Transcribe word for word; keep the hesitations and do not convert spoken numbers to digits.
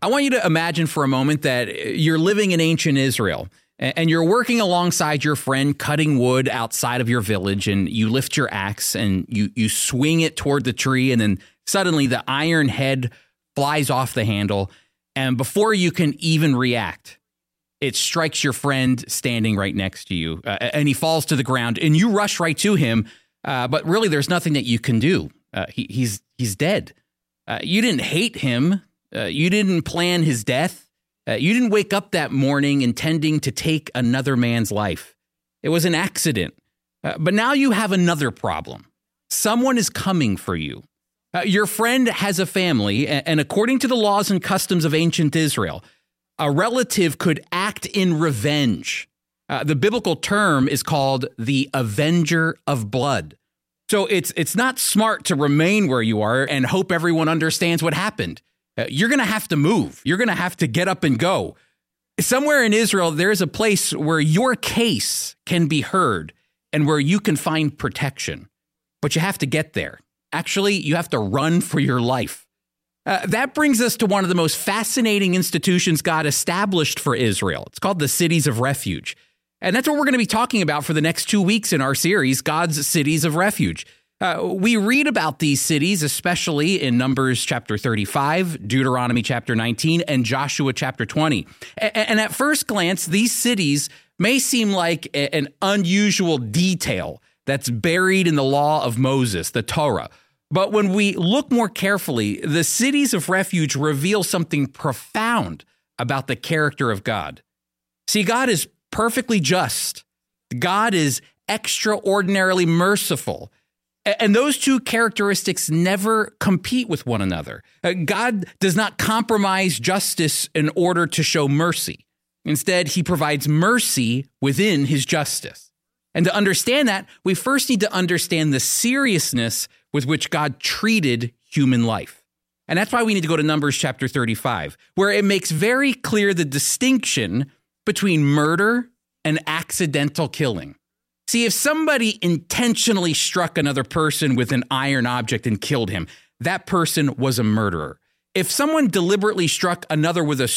I want you to imagine for a moment that you're living in ancient Israel and you're working alongside your friend cutting wood outside of your village, and you lift your axe and you you swing it toward the tree, and then suddenly the iron head flies off the handle, and before you can even react, it strikes your friend standing right next to you, uh, and he falls to the ground, and you rush right to him, uh, but really there's nothing that you can do. Uh, he, he's he's dead. Uh, you didn't hate him. Uh, you didn't plan his death. Uh, you didn't wake up that morning intending to take another man's life. It was an accident. Uh, but now you have another problem. Someone is coming for you. Uh, your friend has a family, and, and according to the laws and customs of ancient Israel, a relative could act in revenge. Uh, the biblical term is called the avenger of blood. So it's it's not smart to remain where you are and hope everyone understands what happened. Uh, you're going to have to move. You're going to have to get up and go. Somewhere in Israel, there's a place where your case can be heard and where you can find protection. But you have to get there. Actually, you have to run for your life. Uh, that brings us to one of the most fascinating institutions God established for Israel. It's called the Cities of Refuge. And that's what we're going to be talking about for the next two weeks in our series, God's Cities of Refuge. Uh, we read about these cities, especially in Numbers chapter thirty-five, Deuteronomy chapter nineteen, and Joshua chapter twenty. A- and at first glance, these cities may seem like a- an unusual detail that's buried in the law of Moses, the Torah. But when we look more carefully, the cities of refuge reveal something profound about the character of God. See, God is perfectly just. God is extraordinarily merciful. And those two characteristics never compete with one another. God does not compromise justice in order to show mercy. Instead, he provides mercy within his justice. And to understand that, we first need to understand the seriousness with which God treated human life. And that's why we need to go to Numbers chapter thirty-five, where it makes very clear the distinction between murder and accidental killing. See, if somebody intentionally struck another person with an iron object and killed him, that person was a murderer. If someone deliberately struck another with a